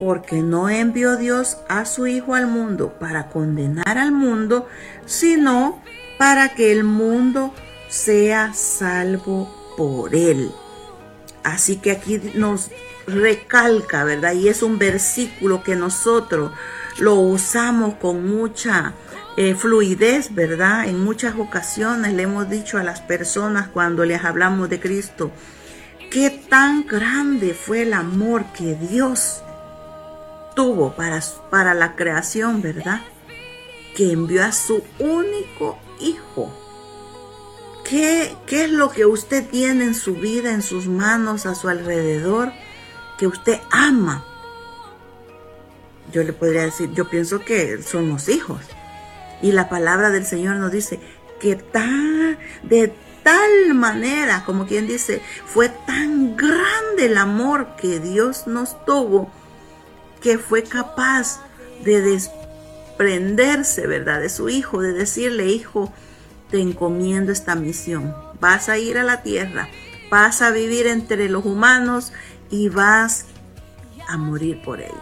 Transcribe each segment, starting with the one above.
porque no envió Dios a su Hijo al mundo para condenar al mundo, sino para que el mundo sea salvo por él. Así que aquí nos recalca, ¿verdad? Y es un versículo que nosotros lo usamos con mucha fluidez, ¿verdad? En muchas ocasiones le hemos dicho a las personas cuando les hablamos de Cristo, qué tan grande fue el amor que Dios tuvo para la creación, ¿verdad? Que envió a su único Hijo. ¿Qué es lo que usted tiene en su vida, en sus manos, a su alrededor, que usted ama? Yo le podría decir, yo pienso que son los hijos. Y la palabra del Señor nos dice que de tal manera, como quien dice, fue tan grande el amor que Dios nos tuvo, que fue capaz de desprenderse, ¿verdad?, de su Hijo, de decirle, Hijo, te encomiendo esta misión. Vas a ir a la tierra, vas a vivir entre los humanos y vas a morir por ellos.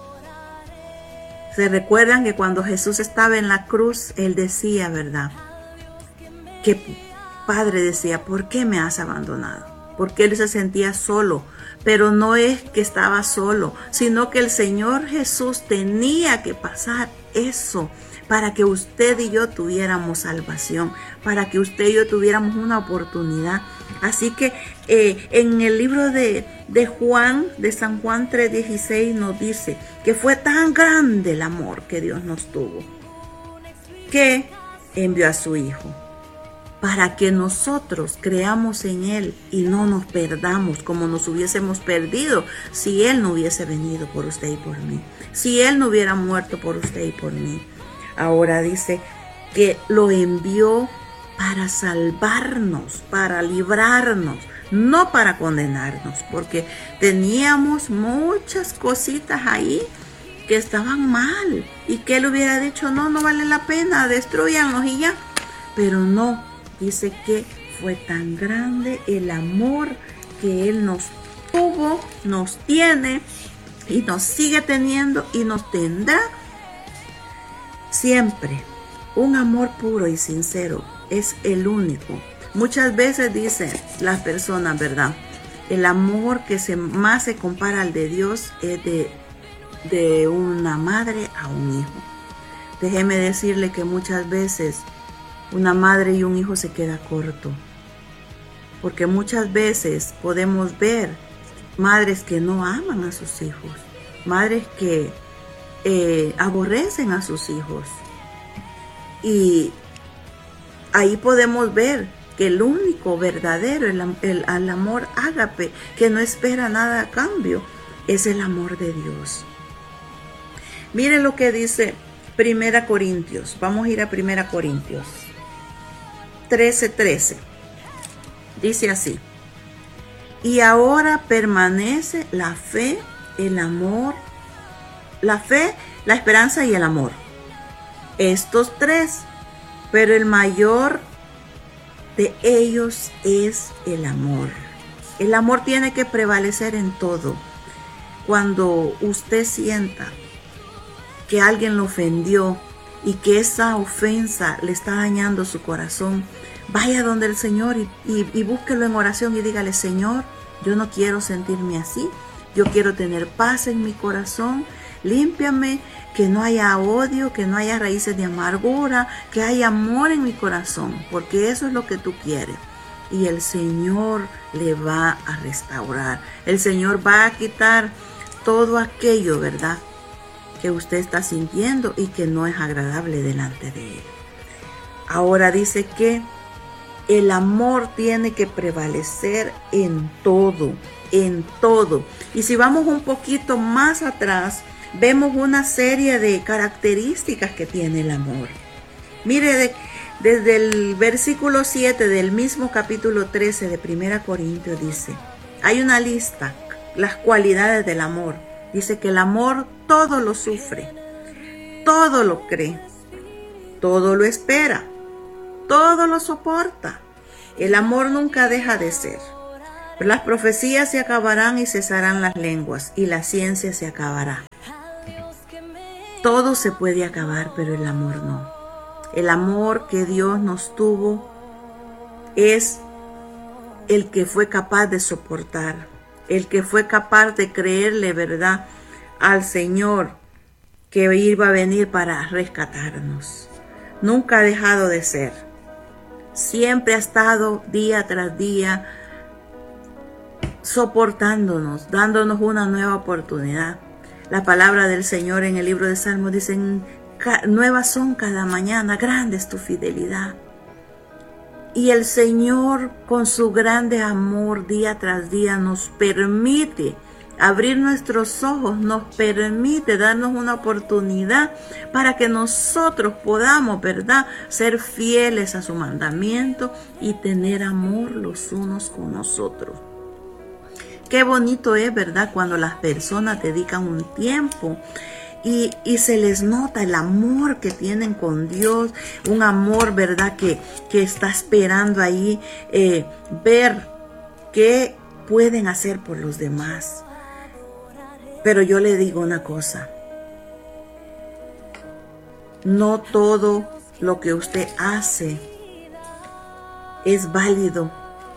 Se recuerdan que cuando Jesús estaba en la cruz, Él decía, ¿verdad?, que Padre decía, ¿por qué me has abandonado? Porque Él se sentía solo, pero no es que estaba solo, sino que el Señor Jesús tenía que pasar eso para que usted y yo tuviéramos salvación, para que usted y yo tuviéramos una oportunidad. Así que en el libro de Juan, de San Juan 3:16, nos dice que fue tan grande el amor que Dios nos tuvo, que envió a su Hijo, para que nosotros creamos en Él y no nos perdamos como nos hubiésemos perdido si Él no hubiese venido por usted y por mí, si Él no hubiera muerto por usted y por mí. Ahora dice que lo envió para salvarnos, para librarnos, no para condenarnos, porque teníamos muchas cositas ahí que estaban mal y que Él hubiera dicho, no vale la pena, destruyanlos y ya. Pero no, dice que fue tan grande el amor que Él nos tuvo, nos tiene y nos sigue teniendo y nos tendrá siempre. Un amor puro y sincero es el único. Muchas veces dicen las personas, ¿verdad?, el amor que más se compara al de Dios es de una madre a un hijo. Déjeme decirle que muchas veces una madre y un hijo se queda corto, porque muchas veces podemos ver madres que no aman a sus hijos, madres que aborrecen a sus hijos, y ahí podemos ver que el único verdadero, el amor ágape, que no espera nada a cambio, es el amor de Dios. Miren lo que dice 1 Corintios. Vamos a ir a 1 Corintios 13:13. Dice así: y ahora permanece la fe, el amor, la esperanza y el amor. Estos tres, pero el mayor de ellos es el amor. El amor tiene que prevalecer en todo. Cuando usted sienta que alguien lo ofendió y que esa ofensa le está dañando su corazón, vaya donde el Señor y búsquelo en oración y dígale: Señor, yo no quiero sentirme así, yo quiero tener paz en mi corazón, límpiame, que no haya odio, que no haya raíces de amargura, que haya amor en mi corazón, porque eso es lo que tú quieres. Y el Señor le va a restaurar, el Señor va a quitar todo aquello, ¿verdad?, que usted está sintiendo y que no es agradable delante de Él. Ahora dice que el amor tiene que prevalecer en todo, en todo. Y si vamos un poquito más atrás, vemos una serie de características que tiene el amor. Mire, desde el versículo 7 del mismo capítulo 13 de 1 Corintios dice, hay una lista, las cualidades del amor. Dice que el amor todo lo sufre, todo lo cree, todo lo espera, todo lo soporta. El amor nunca deja de ser. Las profecías se acabarán y cesarán las lenguas, y la ciencia se acabará. Todo se puede acabar, pero el amor no. El amor que Dios nos tuvo es el que fue capaz de soportar, el que fue capaz de creerle, ¿verdad?, al Señor que iba a venir para rescatarnos. Nunca ha dejado de ser. Siempre ha estado día tras día soportándonos, dándonos una nueva oportunidad. La palabra del Señor en el libro de Salmos dice: nuevas son cada mañana, grande es tu fidelidad. Y el Señor, con su grande amor, día tras día nos permite abrir nuestros ojos, nos permite darnos una oportunidad para que nosotros podamos, ¿verdad?, ser fieles a su mandamiento y tener amor los unos con nosotros. Qué bonito es, ¿verdad?, cuando las personas dedican un tiempo y se les nota el amor que tienen con Dios, un amor, ¿verdad?, que está esperando ahí ver qué pueden hacer por los demás. Pero yo le digo una cosa: no todo lo que usted hace es válido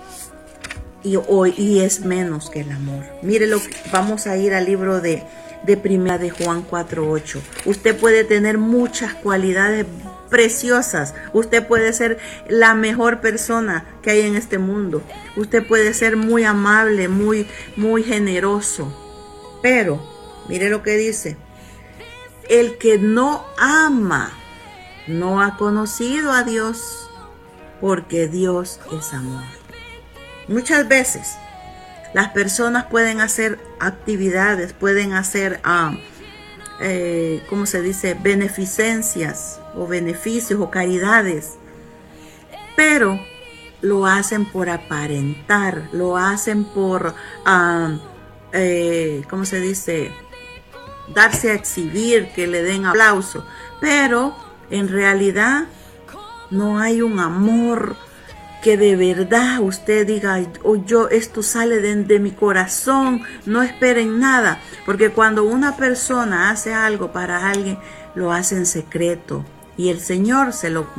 y es menos que el amor. Mire, vamos a ir al libro de Primera de Juan 4:8. Usted puede tener muchas cualidades preciosas. Usted puede ser la mejor persona que hay en este mundo. Usted puede ser muy amable, muy generoso. Pero, mire lo que dice: el que no ama no ha conocido a Dios, porque Dios es amor. Muchas veces las personas pueden hacer actividades, pueden hacer, ¿cómo se dice?, beneficencias o beneficios o caridades, pero lo hacen por aparentar, lo hacen por, ¿cómo se dice?, darse a exhibir, que le den aplauso, pero en realidad no hay un amor que de verdad usted diga: esto sale de mi corazón. No esperen nada, porque cuando una persona hace algo para alguien, lo hace en secreto, y el Señor se lo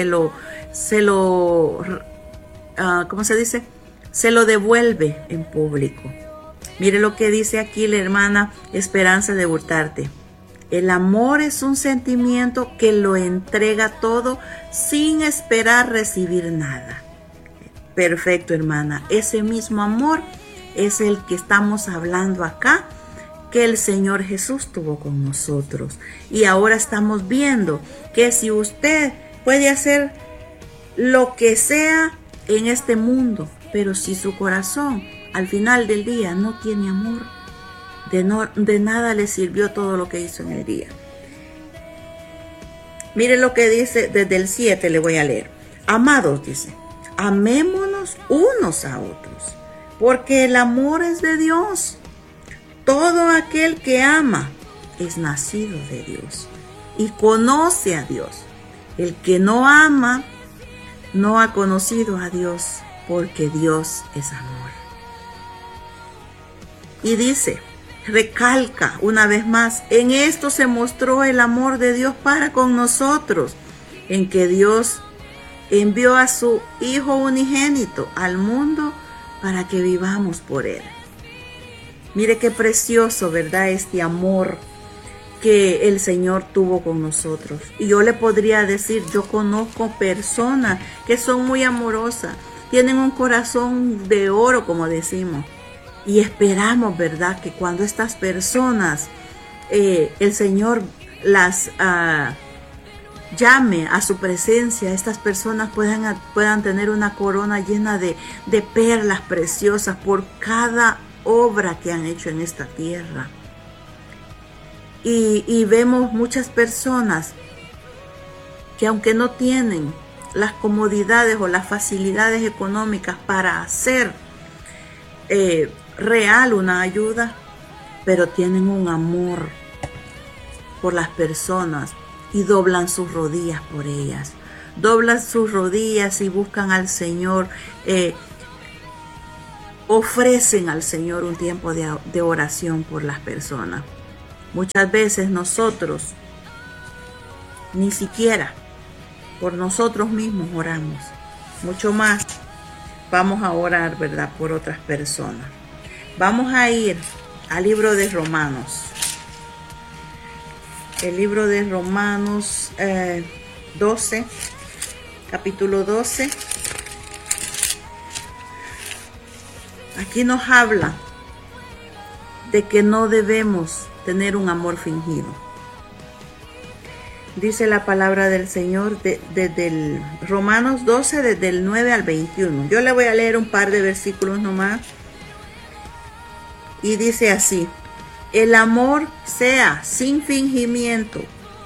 ¿cómo se dice?, se lo devuelve en público. Mire lo que dice aquí la hermana Esperanza de Hurtarte: el amor es un sentimiento que lo entrega todo sin esperar recibir nada. Perfecto, hermana. Ese mismo amor es el que estamos hablando acá, que el Señor Jesús tuvo con nosotros. Y ahora estamos viendo que si usted puede hacer lo que sea en este mundo, pero si su corazón al final del día no tiene amor, de nada le sirvió todo lo que hizo en el día. Mire lo que dice desde el 7, le voy a leer. Amados, dice: amémonos unos a otros, porque el amor es de Dios. Todo aquel que ama es nacido de Dios y conoce a Dios. El que no ama no ha conocido a Dios, porque Dios es amor. Y dice, recalca una vez más: en esto se mostró el amor de Dios para con nosotros, en que Dios envió a su Hijo unigénito al mundo para que vivamos por Él. Mire qué precioso, ¿verdad?, este amor que el Señor tuvo con nosotros. Y yo le podría decir, yo conozco personas que son muy amorosas, tienen un corazón de oro, como decimos. Y esperamos, ¿verdad?, que cuando estas personas, el Señor las llame a su presencia, estas personas puedan tener una corona llena de perlas preciosas por cada obra que han hecho en esta tierra. Y vemos muchas personas que, aunque no tienen las comodidades o las facilidades económicas para hacer real una ayuda, pero tienen un amor por las personas y doblan sus rodillas por ellas. Doblan sus rodillas y buscan al Señor, ofrecen al Señor un tiempo de oración por las personas. Muchas veces nosotros Ni siquiera por nosotros mismos oramos. Mucho más vamos a orar, ¿verdad?, por otras personas. Vamos a ir al libro de Romanos. El libro de Romanos 12, capítulo 12. Aquí nos habla de que no debemos tener un amor fingido. Dice la palabra del Señor desde el Romanos 12, desde el 9 al 21. Yo le voy a leer un par de versículos nomás. Y dice así: el amor sea sin fingimiento.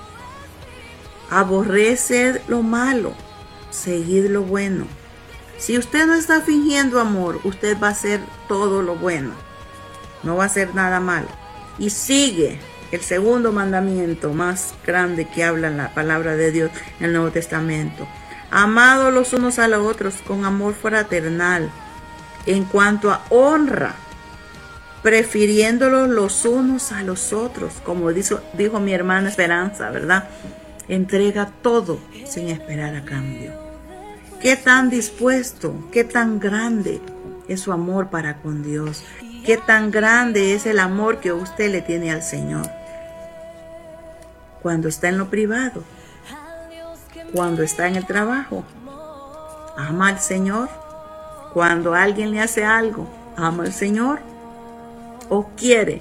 Aborreced lo malo, seguid lo bueno. Si usted no está fingiendo amor, usted va a hacer todo lo bueno. No va a hacer nada malo. Y sigue el segundo mandamiento más grande que habla en la palabra de Dios en el Nuevo Testamento. Amados los unos a los otros con amor fraternal. En cuanto a honra, prefiriéndolos los unos a los otros. Como dijo mi hermana Esperanza, ¿verdad? Entrega todo sin esperar a cambio. Qué tan dispuesto, qué tan grande es su amor para con Dios. Qué tan grande es el amor que usted le tiene al Señor. Cuando está en lo privado, cuando está en el trabajo, ama al Señor. Cuando alguien le hace algo, ama al Señor. O quiere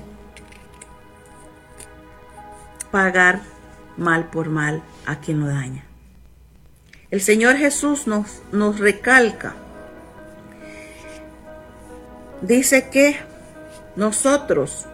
pagar mal por mal a quien lo daña. El Señor Jesús nos recalca. Dice que nosotros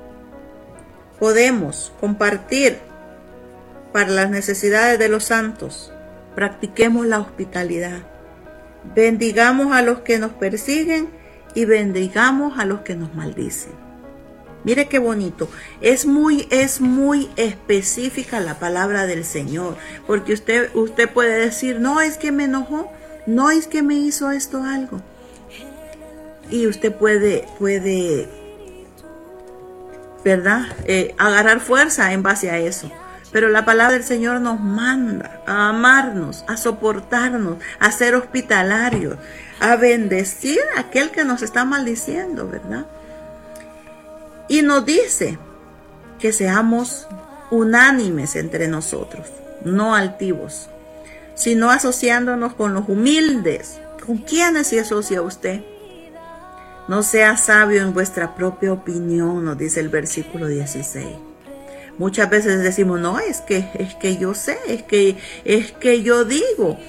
podemos compartir para las necesidades de los santos. Practiquemos la hospitalidad. Bendigamos a los que nos persiguen y bendigamos a los que nos maldicen. Mire qué bonito. Es muy específica la palabra del Señor. Porque usted puede decir, no, es que me enojó. No, es que me hizo esto algo. Y usted puede ¿verdad? Agarrar fuerza en base a eso. Pero la palabra del Señor nos manda a amarnos, a soportarnos, a ser hospitalarios, a bendecir a aquel que nos está maldiciendo, ¿verdad? Y nos dice que seamos unánimes entre nosotros, no altivos, sino asociándonos con los humildes. ¿Con quiénes se asocia usted? No sea sabio en vuestra propia opinión, nos dice el versículo 16. Muchas veces decimos, no, es que yo sé, es que yo digo.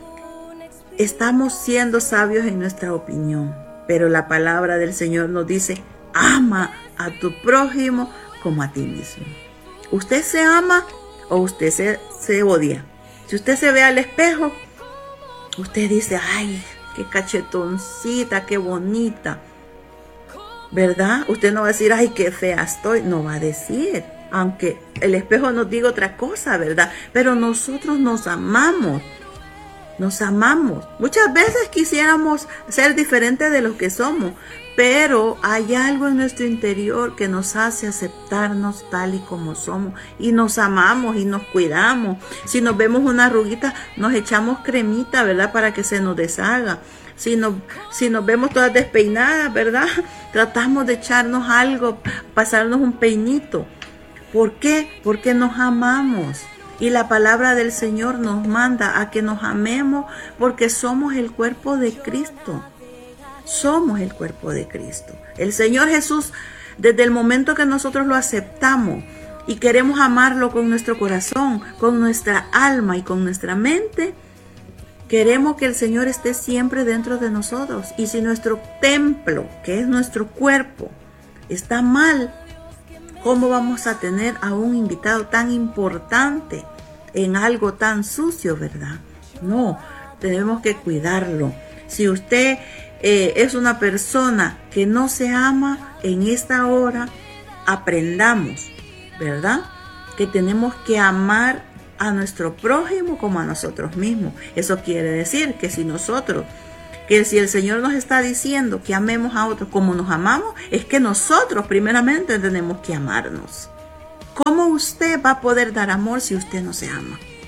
Estamos siendo sabios en nuestra opinión, pero la palabra del Señor nos dice, ama a tu prójimo como a ti mismo. ¿Usted se ama o usted se odia? Si usted se ve al espejo, usted dice, ay, qué cachetoncita, qué bonita, ¿verdad? Usted no va a decir, ay, qué fea estoy, no va a decir, aunque el espejo nos diga otra cosa, ¿verdad? Pero nosotros nos amamos. Nos amamos. Muchas veces quisiéramos ser diferentes de lo que somos, pero hay algo en nuestro interior que nos hace aceptarnos tal y como somos, y nos amamos y nos cuidamos. Si nos vemos una arruguita, nos echamos cremita, ¿verdad? Para que se nos deshaga. Si nos vemos todas despeinadas, ¿verdad? Tratamos de echarnos algo, pasarnos un peinito. ¿Por qué? Porque nos amamos. Y la palabra del Señor nos manda a que nos amemos porque somos el cuerpo de Cristo. Somos el cuerpo de Cristo. El Señor Jesús, desde el momento que nosotros lo aceptamos y queremos amarlo con nuestro corazón, con nuestra alma y con nuestra mente, queremos que el Señor esté siempre dentro de nosotros. Y si nuestro templo, que es nuestro cuerpo, está mal, ¿cómo vamos a tener a un invitado tan importante en algo tan sucio, verdad? No, tenemos que cuidarlo. Si usted es una persona que no se ama, en esta hora aprendamos, ¿verdad? Que tenemos que amar a nuestro prójimo como a nosotros mismos. Eso quiere decir que si el Señor nos está diciendo que amemos a otros como nos amamos, es que nosotros primeramente tenemos que amarnos. ¿Cómo usted va a poder dar amor si usted no se ama?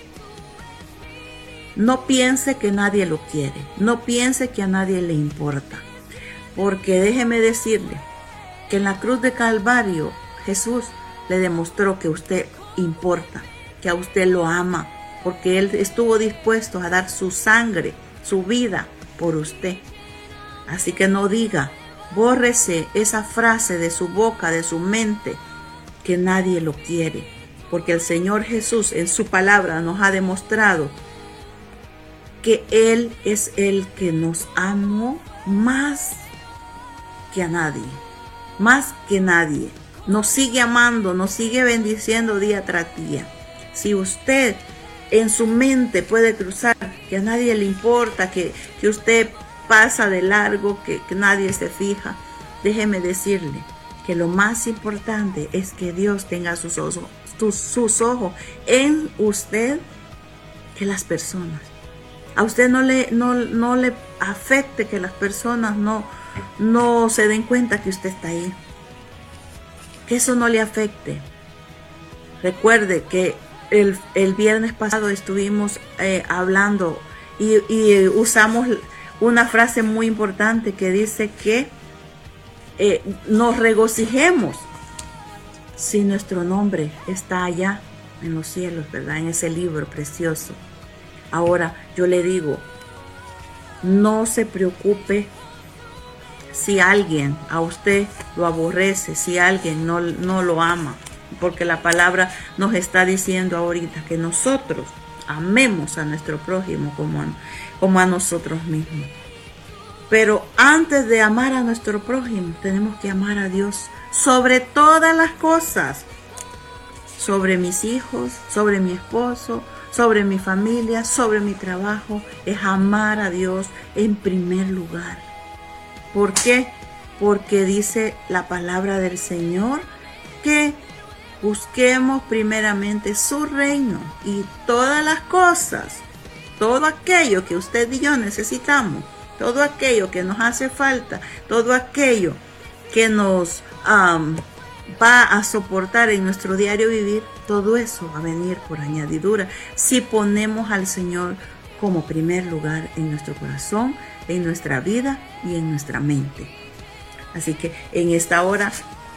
no piense que nadie lo quiere, no piense que a nadie le importa, porque déjeme decirle que en la cruz de Calvario Jesús le demostró que usted importa, que a usted lo ama, porque Él estuvo dispuesto a dar su sangre, su vida por usted. Así que no diga, bórrese esa frase de su boca, de su mente, que nadie lo quiere, porque el Señor Jesús en su palabra nos ha demostrado que Él es el que nos amó más que a nadie, más que nadie. Nos sigue amando, nos sigue bendiciendo día tras día. Si usted en su mente puede cruzar que a nadie le importa, que usted pasa de largo, que nadie se fija, déjeme decirle que lo más importante es que Dios tenga sus ojos en usted que las personas. A usted no le afecte que las personas no se den cuenta que usted está ahí. Que eso no le afecte. Recuerde que el viernes pasado estuvimos hablando y usamos una frase muy importante que dice que nos regocijemos si nuestro nombre está allá en los cielos, ¿verdad? En ese libro precioso. Ahora yo le digo, no se preocupe si alguien a usted lo aborrece, si alguien no lo ama, porque la palabra nos está diciendo ahorita que nosotros amemos a nuestro prójimo como a nosotros mismos. Pero antes de amar a nuestro prójimo, tenemos que amar a Dios sobre todas las cosas, sobre mis hijos, sobre mi esposo, sobre mi familia, sobre mi trabajo. Es amar a Dios en primer lugar. ¿Por qué? Porque dice la palabra del Señor que busquemos primeramente su reino y todas las cosas, todo aquello que usted y yo necesitamos, todo aquello que nos hace falta, todo aquello que nos va a soportar en nuestro diario vivir, todo eso va a venir por añadidura si ponemos al Señor como primer lugar en nuestro corazón, en nuestra vida y en nuestra mente. Así que en esta hora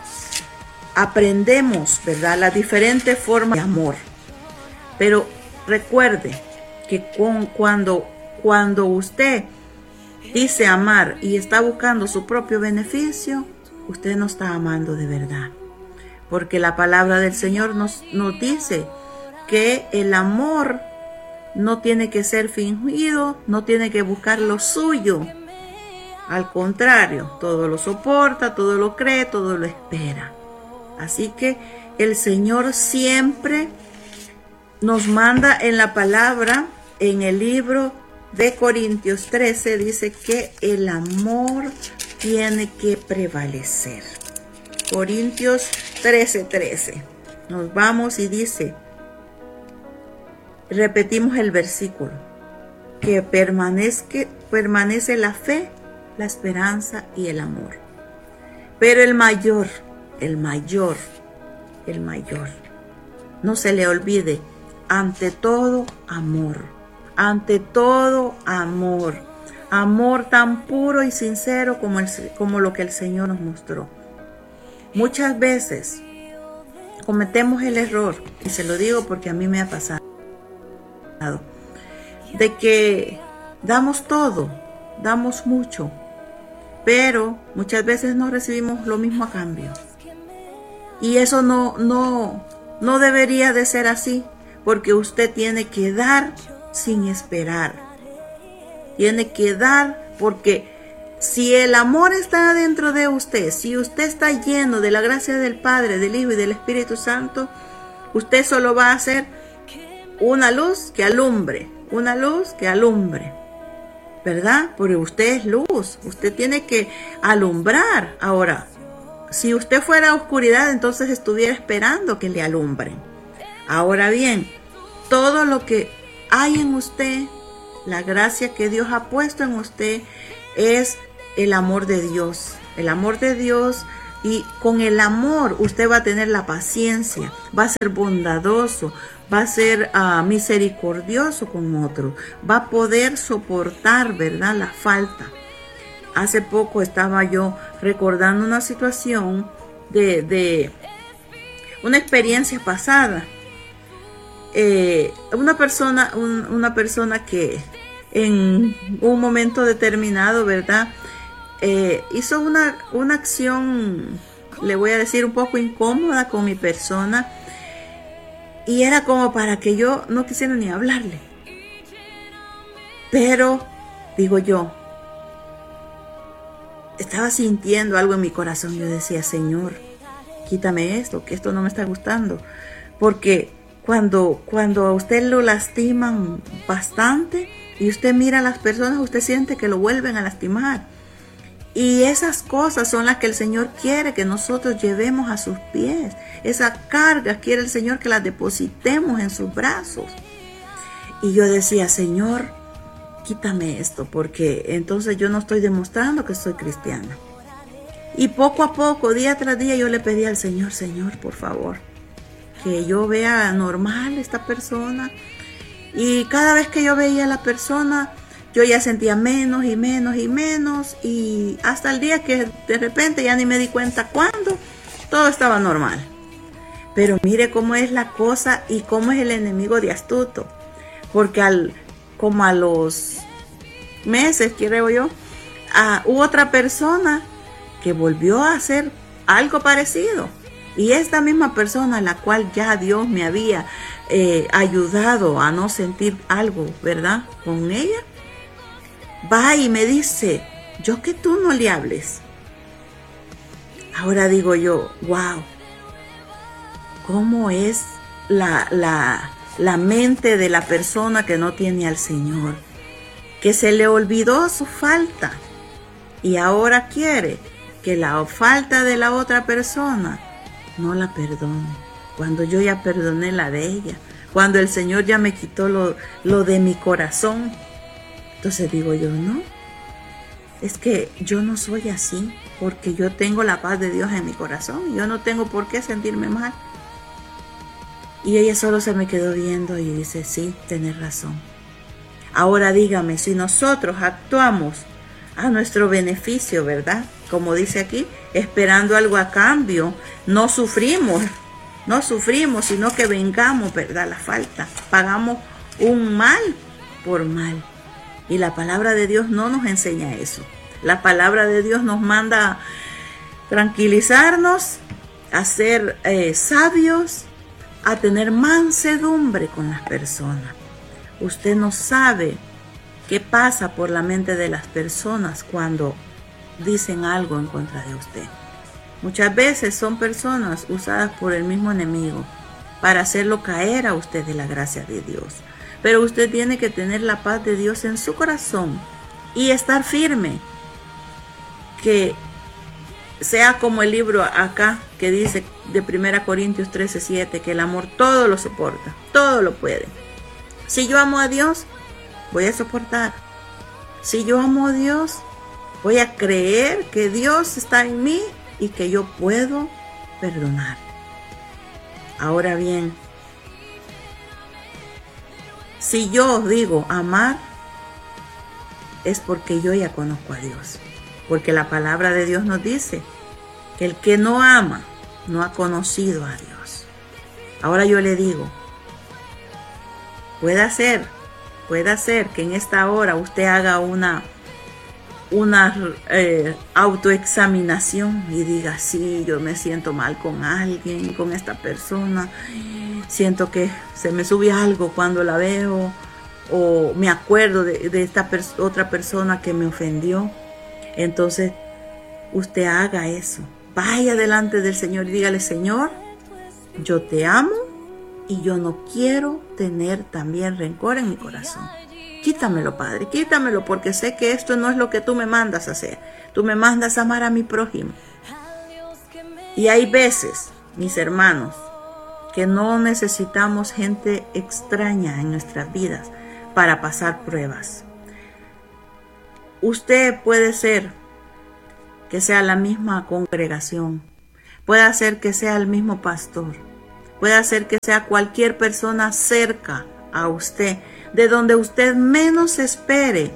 aprendemos, ¿verdad?, las diferentes formas de amor. Pero recuerde que cuando usted dice amar y está buscando su propio beneficio, usted no está amando de verdad. Porque la palabra del Señor nos dice que el amor no tiene que ser fingido, no tiene que buscar lo suyo. Al contrario, todo lo soporta, todo lo cree, todo lo espera. Así que el Señor siempre nos manda en la palabra, en el libro de Corintios 13, dice que el amor tiene que prevalecer. Corintios 13:13. Nos vamos y dice, repetimos el versículo, que permanece la fe, la esperanza y el amor. Pero el mayor, no se le olvide, ante todo amor, amor tan puro y sincero como lo que el Señor nos mostró. Muchas veces cometemos el error, y se lo digo porque a mí me ha pasado, de que damos todo, damos mucho, pero muchas veces no recibimos lo mismo a cambio. Y eso no debería de ser así, porque usted tiene que dar sin esperar. Tiene que dar porque si el amor está dentro de usted, si usted está lleno de la gracia del Padre, del Hijo y del Espíritu Santo, usted solo va a ser una luz que alumbre, ¿verdad? Porque usted es luz, usted tiene que alumbrar. Ahora, si usted fuera oscuridad, entonces estuviera esperando que le alumbren. Ahora bien, todo lo que hay en usted, la gracia que Dios ha puesto en usted, es el amor de Dios. El amor de Dios Y con el amor usted va a tener la paciencia, va a ser bondadoso, va a ser misericordioso con otros, va a poder soportar, ¿verdad?, la falta. Hace poco estaba yo recordando una situación de una experiencia pasada. Una persona que en un momento determinado, ¿verdad?, hizo una acción, le voy a decir, un poco incómoda con mi persona, y era como para que yo no quisiera ni hablarle. Pero, digo yo, estaba sintiendo algo en mi corazón. Yo decía, Señor, quítame esto, que esto no me está gustando. Porque cuando a usted lo lastiman bastante y usted mira a las personas, usted siente que lo vuelven a lastimar. Y esas cosas son las que el Señor quiere que nosotros llevemos a sus pies. Esas cargas quiere el Señor que las depositemos en sus brazos. Y yo decía, Señor, quítame esto, porque entonces yo no estoy demostrando que soy cristiana. Y poco a poco, día tras día, yo le pedí al Señor, Señor, por favor, que yo vea normal esta persona. Y cada vez que yo veía a la persona, yo ya sentía menos y menos y menos, y hasta el día que de repente ya ni me di cuenta cuándo, todo estaba normal. Pero mire cómo es la cosa y cómo es el enemigo de astuto, porque como a los meses, creo yo, hubo otra persona que volvió a hacer algo parecido, y esta misma persona, a la cual ya Dios me había ayudado a no sentir algo, ¿verdad?, con ella, va y me dice, yo que tú no le hables. Ahora digo yo, wow, cómo es la mente de la persona que no tiene al Señor, que se le olvidó su falta y ahora quiere que la falta de la otra persona no la perdone, cuando yo ya perdoné la de ella, cuando el Señor ya me quitó lo de mi corazón. Entonces digo yo, no, es que yo no soy así, porque yo tengo la paz de Dios en mi corazón y yo no tengo por qué sentirme mal. Y ella solo se me quedó viendo y dice, sí, tenés razón. Ahora dígame, si nosotros actuamos a nuestro beneficio, ¿verdad?, como dice aquí, esperando algo a cambio, no sufrimos, sino que vengamos, ¿verdad?, la falta. Pagamos un mal por mal. Y la palabra de Dios no nos enseña eso. La palabra de Dios nos manda a tranquilizarnos, a ser sabios, a tener mansedumbre con las personas. Usted no sabe qué pasa por la mente de las personas cuando dicen algo en contra de usted. Muchas veces son personas usadas por el mismo enemigo para hacerlo caer a usted de la gracia de Dios. Pero usted tiene que tener la paz de Dios en su corazón y estar firme. Que sea como el libro acá que dice de 1 Corintios 13:7, que el amor todo lo soporta, todo lo puede. Si yo amo a Dios, voy a soportar. Si yo amo a Dios, voy a creer que Dios está en mí y que yo puedo perdonar. Ahora bien, si yo digo amar, es porque yo ya conozco a Dios. Porque la palabra de Dios nos dice que el que no ama no ha conocido a Dios. Ahora yo le digo, puede ser que en esta hora usted haga una autoexaminación y diga, sí, yo me siento mal con alguien, con esta persona, siento que se me sube algo cuando la veo, o me acuerdo de esta otra persona que me ofendió. Entonces usted haga eso, vaya delante del Señor y dígale, Señor, yo te amo y yo no quiero tener también rencor en mi corazón. Quítamelo, Padre, quítamelo, porque sé que esto no es lo que tú me mandas a hacer. Tú me mandas a amar a mi prójimo. Y hay veces, mis hermanos, que no necesitamos gente extraña en nuestras vidas para pasar pruebas. Usted puede ser que sea la misma congregación, puede ser que sea el mismo pastor, puede ser que sea cualquier persona cerca a usted, de donde usted menos espere,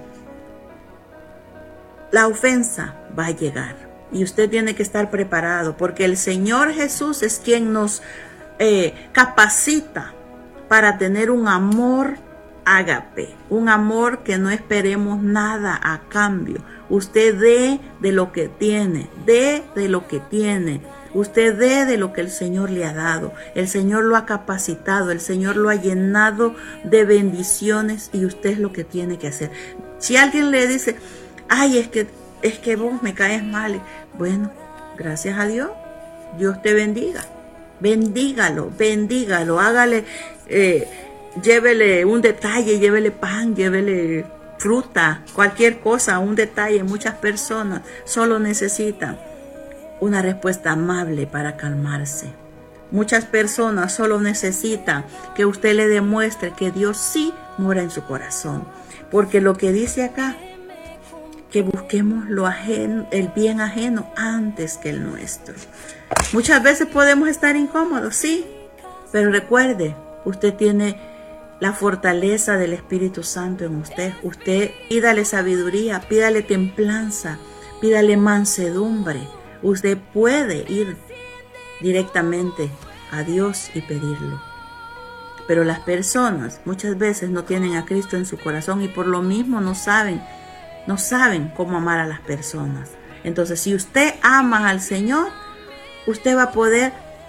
la ofensa va a llegar. Y usted tiene que estar preparado, porque el Señor Jesús es quien nos capacita para tener un amor ágape, un amor que no esperemos nada a cambio. Usted dé de lo que tiene, dé de lo que tiene. Usted dé de lo que el Señor le ha dado. El Señor lo ha capacitado, el Señor lo ha llenado de bendiciones y usted es lo que tiene que hacer. Si alguien le dice, ay, es que vos me caes mal, bueno, gracias a Dios, Dios te bendiga. Bendígalo, hágale, llévele un detalle, llévele pan, llévele fruta, cualquier cosa, un detalle. Muchas personas solo necesitan una respuesta amable para calmarse. Muchas personas solo necesitan que usted le demuestre que Dios sí mora en su corazón. Porque lo que dice acá, que busquemos lo ajeno, el bien ajeno antes que el nuestro. Muchas veces podemos estar incómodos, sí, pero recuerde, usted tiene la fortaleza del Espíritu Santo en usted. Usted pídale sabiduría, pídale templanza, pídale mansedumbre. Usted puede ir directamente a Dios y pedirlo. Pero las personas muchas veces no tienen a Cristo en su corazón y por lo mismo no saben cómo amar a las personas. Entonces, si usted ama al Señor, usted va a poder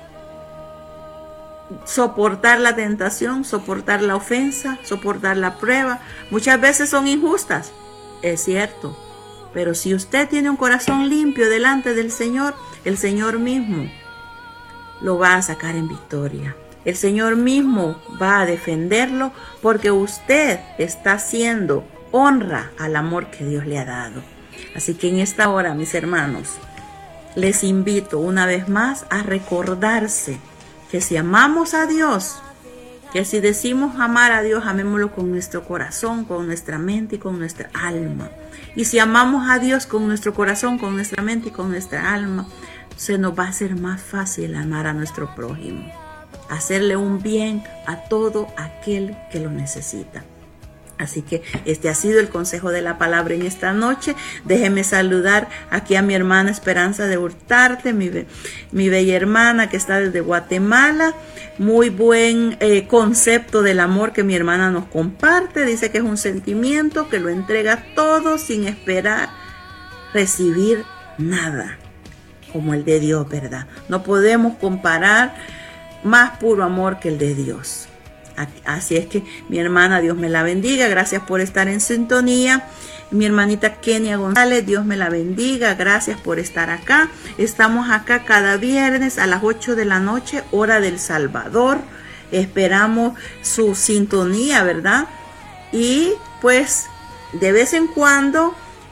soportar la tentación, soportar la ofensa, soportar la prueba. Muchas veces son injustas, es cierto. Pero si usted tiene un corazón limpio delante del Señor, el Señor mismo lo va a sacar en victoria. El Señor mismo va a defenderlo porque usted está haciendo honra al amor que Dios le ha dado. Así que en esta hora, mis hermanos, les invito una vez más a recordarse que si amamos a Dios, que si decimos amar a Dios, amémoslo con nuestro corazón, con nuestra mente y con nuestra alma. Y si amamos a Dios con nuestro corazón, con nuestra mente y con nuestra alma, se nos va a hacer más fácil amar a nuestro prójimo, hacerle un bien a todo aquel que lo necesita. Así que este ha sido el consejo de la palabra en esta noche. Déjeme saludar aquí a mi hermana Esperanza de Hurtarte, mi bella hermana que está desde Guatemala. Muy buen concepto del amor que mi hermana nos comparte. Dice que es un sentimiento que lo entrega todo sin esperar recibir nada, como el de Dios, ¿verdad? No podemos comparar más puro amor que el de Dios. Así es que mi hermana, Dios me la bendiga, gracias por estar en sintonía. Mi hermanita Kenia González, Dios me la bendiga, gracias por estar acá. Estamos acá cada viernes a las 8 de la noche, hora del Salvador. Esperamos su sintonía, ¿verdad? Y pues de vez en cuando,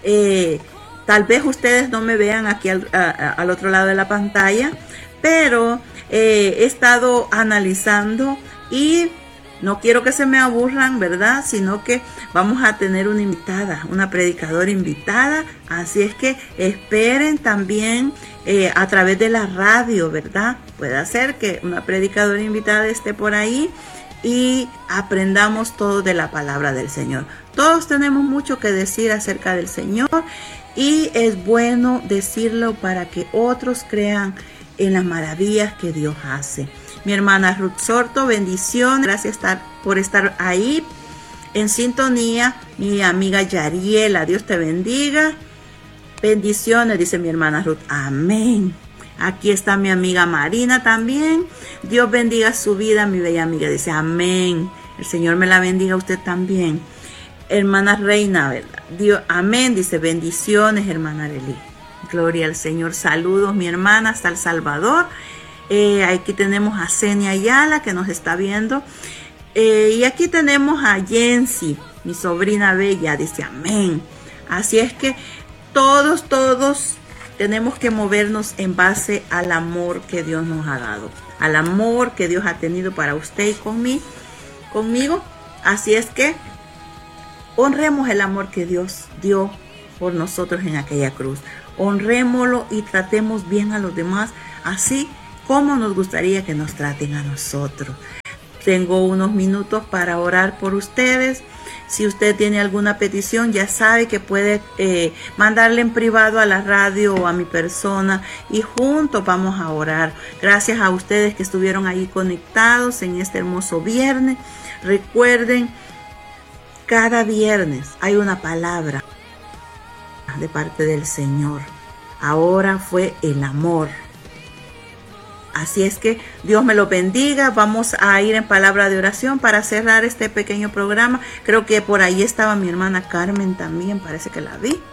tal vez ustedes no me vean aquí al otro lado de la pantalla, pero he estado analizando y no quiero que se me aburran, ¿verdad? Sino que vamos a tener una invitada, una predicadora invitada. Así es que esperen también a través de la radio, ¿verdad? Puede ser que una predicadora invitada esté por ahí y aprendamos todo de la palabra del Señor. Todos tenemos mucho que decir acerca del Señor y es bueno decirlo para que otros crean en las maravillas que Dios hace. Mi hermana Ruth Sorto, bendiciones, gracias por estar ahí en sintonía. Mi amiga Yariela, Dios te bendiga. Bendiciones, dice mi hermana Ruth, amén. Aquí está mi amiga Marina también. Dios bendiga su vida, mi bella amiga, dice amén. El Señor me la bendiga a usted también. Hermana Reina, ¿verdad? Dios, amén, dice bendiciones, hermana Arely. Gloria al Señor, saludos mi hermana hasta El Salvador. Aquí tenemos a Zenia Ayala que nos está viendo. Y aquí tenemos a Jensi, mi sobrina bella, dice amén. Así es que todos tenemos que movernos en base al amor que Dios nos ha dado, al amor que Dios ha tenido para usted y conmigo. Así es que honremos el amor que Dios dio por nosotros en aquella cruz. Honrémoslo y tratemos bien a los demás, así como nos gustaría que nos traten a nosotros. Tengo unos minutos para orar por ustedes. Si usted tiene alguna petición, ya sabe que puede mandarle en privado a la radio o a mi persona y juntos vamos a orar. Gracias a ustedes que estuvieron ahí conectados en este hermoso viernes. Recuerden, cada viernes hay una palabra de parte del Señor. Ahora fue el amor. Así es que Dios me lo bendiga. Vamos a ir en palabra de oración para cerrar este pequeño programa. Creo que por ahí estaba mi hermana Carmen también, parece que la vi.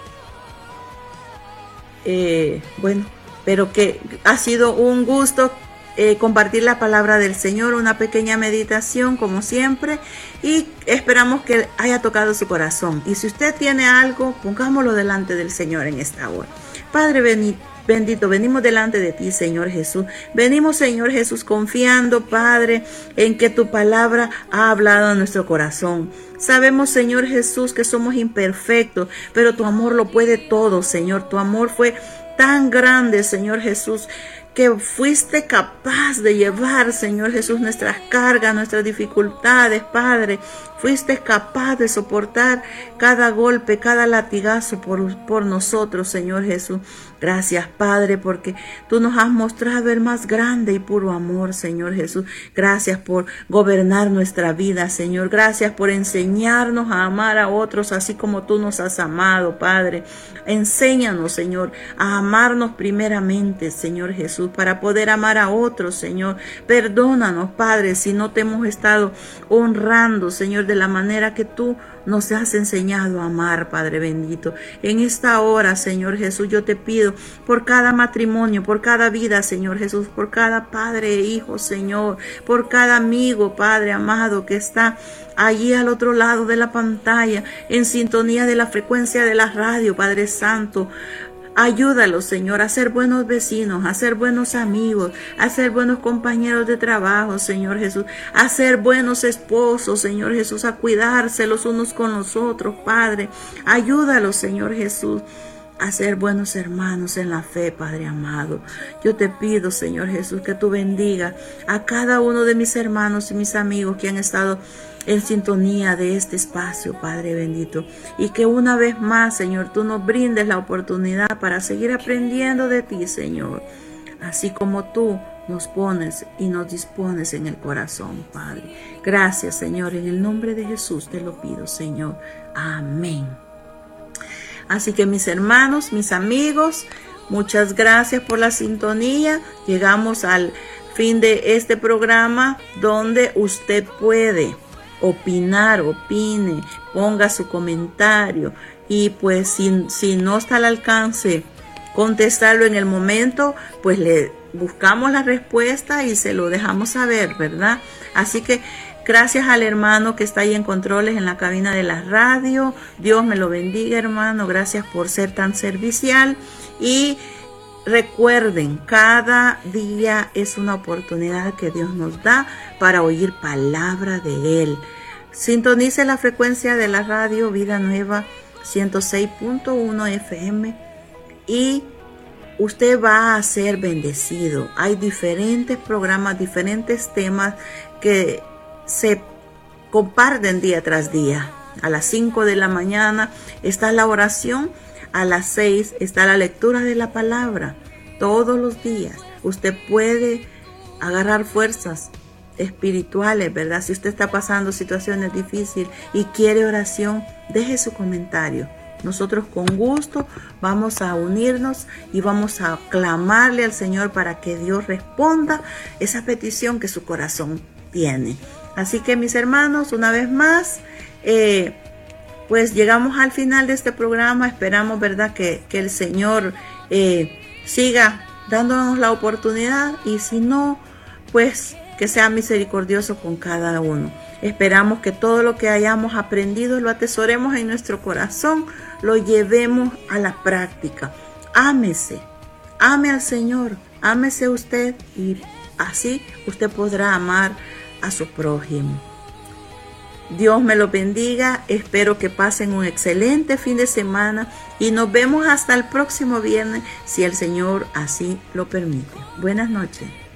Bueno, pero que ha sido un gusto compartir la palabra del Señor, una pequeña meditación como siempre, y esperamos que haya tocado su corazón. Y si usted tiene algo, pongámoslo delante del Señor en esta hora. Padre bendito, venimos delante de ti, Señor Jesús. Venimos, Señor Jesús, confiando, Padre, en que tu palabra ha hablado a nuestro corazón. Sabemos, Señor Jesús, que somos imperfectos, pero tu amor lo puede todo, Señor. Tu amor fue tan grande, Señor Jesús, que fuiste capaz de llevar, Señor Jesús, nuestras cargas, nuestras dificultades, Padre. Fuiste capaz de soportar cada golpe, cada latigazo por nosotros, Señor Jesús. Gracias, Padre, porque tú nos has mostrado el más grande y puro amor, Señor Jesús. Gracias por gobernar nuestra vida, Señor. Gracias por enseñarnos a amar a otros así como tú nos has amado, Padre. Enséñanos, Señor, a amarnos primeramente, Señor Jesús, para poder amar a otros, Señor. Perdónanos, Padre, si no te hemos estado honrando, Señor, de la manera que tú nos has enseñado a amar, Padre bendito. En esta hora, Señor Jesús, yo te pido por cada matrimonio, por cada vida, Señor Jesús, por cada padre e hijo, Señor, por cada amigo, Padre amado, que está allí al otro lado de la pantalla, en sintonía de la frecuencia de la radio, Padre Santo. Ayúdalos, Señor, a ser buenos vecinos, a ser buenos amigos, a ser buenos compañeros de trabajo, Señor Jesús, a ser buenos esposos, Señor Jesús, a cuidarse los unos con los otros, Padre. Ayúdalos, Señor Jesús, a ser buenos hermanos en la fe, Padre amado. Yo te pido, Señor Jesús, que tú bendiga a cada uno de mis hermanos y mis amigos que han estado en sintonía de este espacio, Padre bendito, y que una vez más, Señor, tú nos brindes la oportunidad para seguir aprendiendo de ti, Señor, así como tú nos pones y nos dispones en el corazón, Padre. Gracias, Señor, en el nombre de Jesús te lo pido, Señor. Amén. Así que mis hermanos, mis amigos, muchas gracias por la sintonía. Llegamos al fin de este programa donde usted puede opinar, opine, ponga su comentario y pues si no está al alcance contestarlo en el momento, pues le buscamos la respuesta y se lo dejamos saber, ¿verdad? Así que gracias al hermano que está ahí en controles en la cabina de la radio. Dios me lo bendiga, hermano. Gracias por ser tan servicial. Y recuerden, cada día es una oportunidad que Dios nos da para oír palabra de Él. Sintonice la frecuencia de la radio Vida Nueva 106.1 FM y usted va a ser bendecido. Hay diferentes programas, diferentes temas que se comparten día tras día. A las 5 de la mañana está la oración, a las 6 está la lectura de la palabra. Todos los días usted puede agarrar fuerzas espirituales, ¿verdad? Si usted está pasando situaciones difíciles y quiere oración, deje su comentario. Nosotros con gusto vamos a unirnos y vamos a clamarle al Señor para que Dios responda esa petición que su corazón tiene. Así que mis hermanos, una vez más, pues llegamos al final de este programa. Esperamos, ¿verdad?, que el Señor siga dándonos la oportunidad y si no, pues que sea misericordioso con cada uno. Esperamos que todo lo que hayamos aprendido lo atesoremos en nuestro corazón, lo llevemos a la práctica. Ámese, ame al Señor, ámese usted y así usted podrá amar a su prójimo. Dios me los bendiga, espero que pasen un excelente fin de semana y nos vemos hasta el próximo viernes si el Señor así lo permite. Buenas noches.